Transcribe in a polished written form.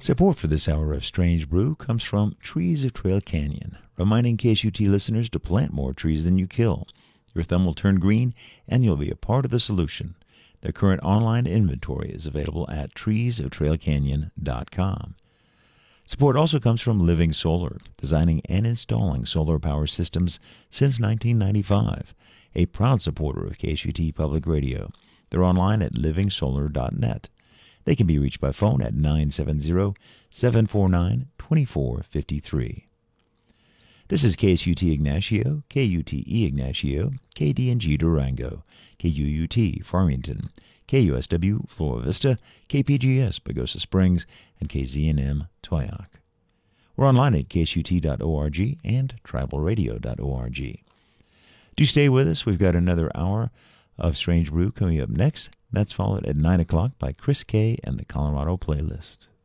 Support for this hour of Strange Brew comes from Trees of Trail Canyon, reminding KSUT listeners to plant more trees than you kill. Your thumb will turn green, and you'll be a part of the solution. Their current online inventory is available at treesoftrailcanyon.com. Support also comes from Living Solar, designing and installing solar power systems since 1995, a proud supporter of KSUT Public Radio. They're online at livingsolar.net. They can be reached by phone at 970-749-2453. This is KSUT Ignacio, KUTE Ignacio, KDNG Durango, KUUT Farmington, KUSW Flora Vista, KPGS Pagosa Springs, and KZNM Toyac. We're online at ksut.org and tribalradio.org. Do stay with us. We've got another hour of Strange Brew coming up next. That's followed at 9 o'clock by Chris K. and the Colorado Playlist.